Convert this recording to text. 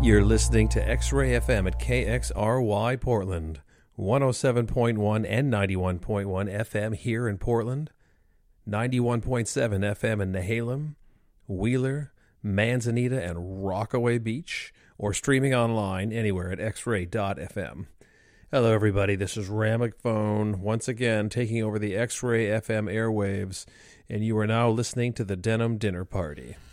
You're listening to X-Ray FM at KXRY Portland, 107.1 and 91.1 FM here in Portland, 91.7 FM in Nehalem, Wheeler, Manzanita, and Rockaway Beach, or streaming online anywhere at xray.fm. Hello, everybody. This is Ramaphone once again taking over the X-Ray FM airwaves, and you are now listening to the Denim Dinner Party.